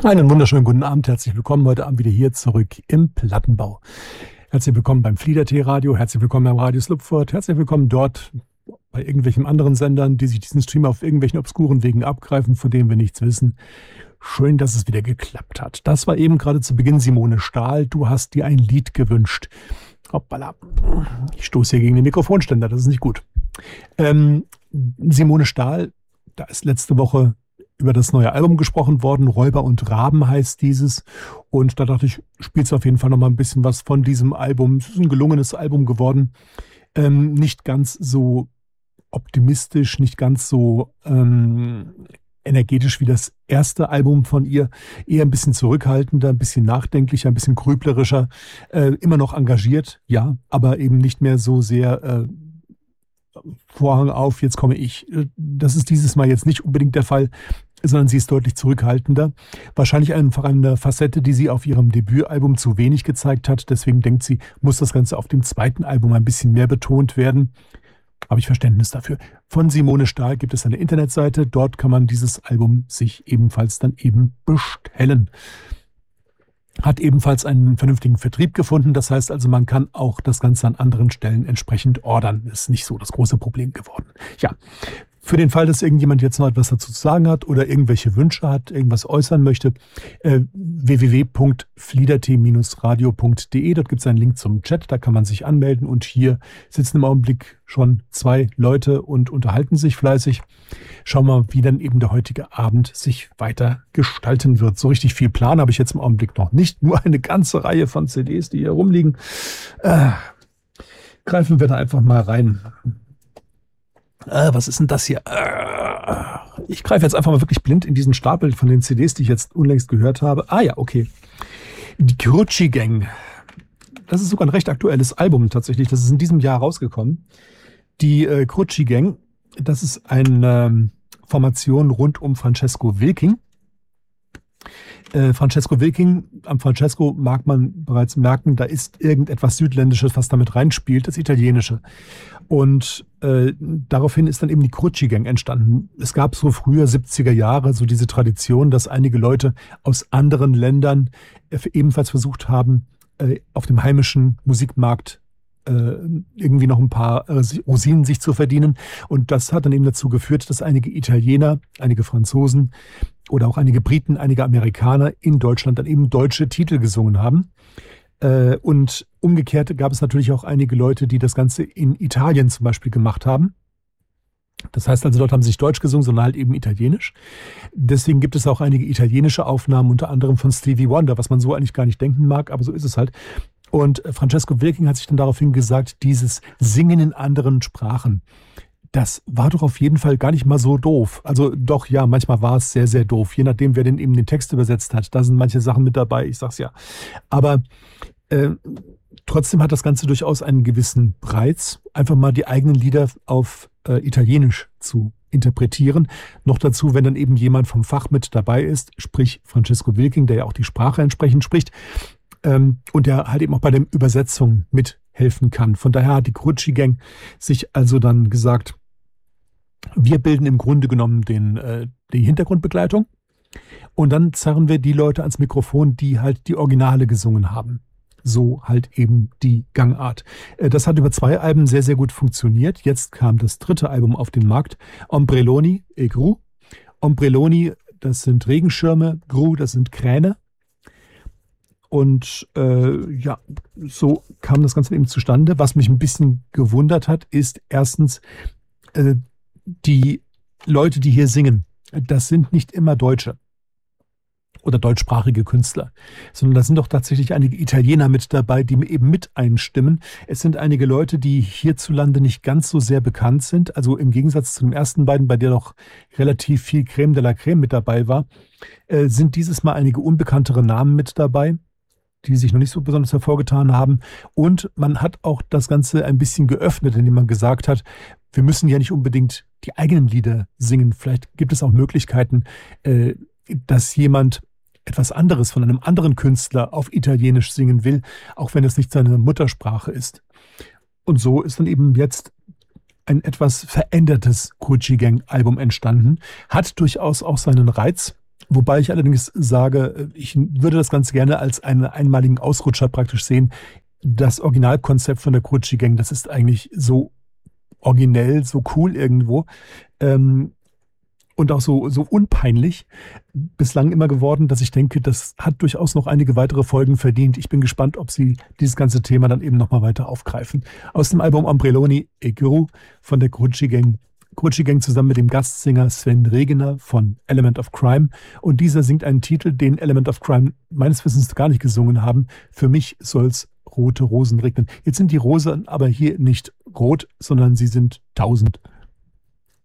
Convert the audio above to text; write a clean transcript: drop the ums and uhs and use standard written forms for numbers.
Einen wunderschönen guten Abend, herzlich willkommen heute Abend wieder hier zurück im Plattenbau. Herzlich willkommen beim Flieder-T-Radio, herzlich willkommen beim Radio Slupford, herzlich willkommen dort bei irgendwelchen anderen Sendern, die sich diesen Stream auf irgendwelchen obskuren Wegen abgreifen, von denen wir nichts wissen. Schön, dass es wieder geklappt hat. Das war eben gerade zu Beginn Simone Stahl. Du hast dir ein Lied gewünscht. Hoppala. Ich stoße hier gegen den Mikrofonständer, das ist nicht gut. Simone Stahl, da ist letzte Woche über das neue Album gesprochen worden. Räuber und Raben heißt dieses. Und da dachte ich, spielst du auf jeden Fall noch mal ein bisschen was von diesem Album. Es ist ein gelungenes Album geworden. Nicht ganz so optimistisch, nicht ganz so energetisch wie das erste Album von ihr. Eher ein bisschen zurückhaltender, ein bisschen nachdenklicher, ein bisschen grüblerischer. Immer noch engagiert, ja, aber eben nicht mehr so sehr Vorhang auf, jetzt komme ich. Das ist dieses Mal jetzt nicht unbedingt der Fall, sondern sie ist deutlich zurückhaltender. Wahrscheinlich einfach eine Facette, die sie auf ihrem Debütalbum zu wenig gezeigt hat. Deswegen denkt sie, muss das Ganze auf dem zweiten Album ein bisschen mehr betont werden. Habe ich Verständnis dafür. Von Simone Stahl gibt es eine Internetseite. Dort kann man dieses Album sich ebenfalls dann eben bestellen. Hat ebenfalls einen vernünftigen Vertrieb gefunden. Das heißt also, man kann auch das Ganze an anderen Stellen entsprechend ordern. Ist nicht so das große Problem geworden. Ja, für den Fall, dass irgendjemand jetzt noch etwas dazu zu sagen hat oder irgendwelche Wünsche hat, irgendwas äußern möchte, www.flieder-t-radio.de. Dort gibt es einen Link zum Chat, da kann man sich anmelden. Und hier sitzen im Augenblick schon 2 Leute und unterhalten sich fleißig. Schauen wir mal, wie dann eben der heutige Abend sich weiter gestalten wird. So richtig viel Plan habe ich jetzt im Augenblick noch nicht. Nur eine ganze Reihe von CDs, die hier rumliegen. Greifen wir da einfach mal rein. Was ist denn das hier? Ich greife jetzt einfach mal wirklich blind in diesen Stapel von den CDs, die ich jetzt unlängst gehört habe. Ah ja, okay. Die Krutschi Gang. Das ist sogar ein recht aktuelles Album tatsächlich. Das ist in diesem Jahr rausgekommen. Die Krutschi Gang, das ist eine Formation rund um Francesco Wilking. Francesco Wilking, am Francesco mag man bereits merken, da ist irgendetwas Südländisches, was damit reinspielt, das Italienische. Und daraufhin ist dann eben die Krutschi Gang entstanden. Es gab so früher 70er Jahre so diese Tradition, dass einige Leute aus anderen Ländern ebenfalls versucht haben, auf dem heimischen Musikmarkt irgendwie noch ein paar Rosinen sich zu verdienen. Und das hat dann eben dazu geführt, dass einige Italiener, einige Franzosen oder auch einige Briten, einige Amerikaner in Deutschland dann eben deutsche Titel gesungen haben. Und umgekehrt gab es natürlich auch einige Leute, die das Ganze in Italien zum Beispiel gemacht haben. Das heißt also, dort haben sie nicht Deutsch gesungen, sondern halt eben Italienisch. Deswegen gibt es auch einige italienische Aufnahmen, unter anderem von Stevie Wonder, was man so eigentlich gar nicht denken mag, aber so ist es halt. Und Francesco Wilking hat sich dann daraufhin gesagt, dieses Singen in anderen Sprachen, das war doch auf jeden Fall gar nicht mal so doof. Also doch, ja, manchmal war es sehr, sehr doof, je nachdem, wer denn eben den Text übersetzt hat. Da sind manche Sachen mit dabei, ich sag's ja. Aber trotzdem hat das Ganze durchaus einen gewissen Reiz, einfach mal die eigenen Lieder auf Italienisch zu interpretieren. Noch dazu, wenn dann eben jemand vom Fach mit dabei ist, sprich Francesco Wilking, der ja auch die Sprache entsprechend spricht, und der halt eben auch bei der Übersetzung mithelfen kann. Von daher hat die Krutschi Gang sich also dann gesagt, wir bilden im Grunde genommen die Hintergrundbegleitung und dann zerren wir die Leute ans Mikrofon, die halt die Originale gesungen haben. So halt eben die Gangart. Das hat über 2 Alben sehr, sehr gut funktioniert. Jetzt kam das 3. Album auf den Markt. Ombrelloni e Gru. Ombrelloni, das sind Regenschirme. Gru, das sind Kräne. Und ja, so kam das Ganze eben zustande. Was mich ein bisschen gewundert hat, ist erstens, die Leute, die hier singen, das sind nicht immer Deutsche oder deutschsprachige Künstler, sondern da sind doch tatsächlich einige Italiener mit dabei, die eben mit einstimmen. Es sind einige Leute, die hierzulande nicht ganz so sehr bekannt sind. Also im Gegensatz zu den ersten beiden, bei der noch relativ viel Crème de la Crème mit dabei war, sind dieses Mal einige unbekanntere Namen mit dabei, die sich noch nicht so besonders hervorgetan haben. Und man hat auch das Ganze ein bisschen geöffnet, indem man gesagt hat, wir müssen ja nicht unbedingt die eigenen Lieder singen. Vielleicht gibt es auch Möglichkeiten, dass jemand etwas anderes von einem anderen Künstler auf Italienisch singen will, auch wenn es nicht seine Muttersprache ist. Und so ist dann eben jetzt ein etwas verändertes Krutschi Gang Album entstanden. Hat durchaus auch seinen Reiz. Wobei ich allerdings sage, ich würde das ganz gerne als einen einmaligen Ausrutscher praktisch sehen. Das Originalkonzept von der Gucci Gang, das ist eigentlich so originell, so cool irgendwo. Ähm, und auch so unpeinlich bislang immer geworden, dass ich denke, das hat durchaus noch einige weitere Folgen verdient. Ich bin gespannt, ob sie dieses ganze Thema dann eben nochmal weiter aufgreifen. Aus dem Album Ombrelloni e Guru von der Gucci Gang. Gucci Gang zusammen mit dem Gastsänger Sven Regener von Element of Crime. Und dieser singt einen Titel, den Element of Crime meines Wissens gar nicht gesungen haben. Für mich soll's rote Rosen regnen. Jetzt sind die Rosen aber hier nicht rot, sondern sie sind 1000.